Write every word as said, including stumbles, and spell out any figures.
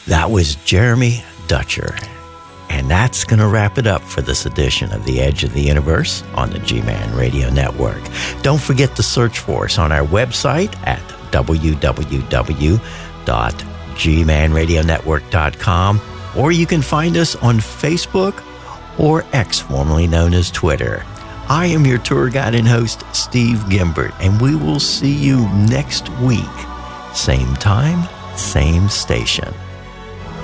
That was Jeremy Dutcher. And that's going to wrap it up for this edition of The Edge of the Universe on the G-Man Radio Network. Don't forget to search for us on our website at w w w dot g man radio network dot com, or you can find us on Facebook or X, formerly known as Twitter. I am your tour guide and host, Steve Gimbert, and we will see you next week. Same time, same station.